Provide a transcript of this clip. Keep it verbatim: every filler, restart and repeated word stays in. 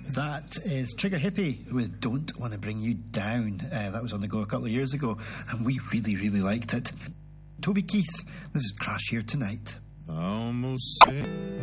That is Trigger Hippie with Don't Want to Bring You Down. Uh, that was on the go a couple of years ago, and we really, really liked it. Toby Keith, this is Crash Here Tonight. I almost said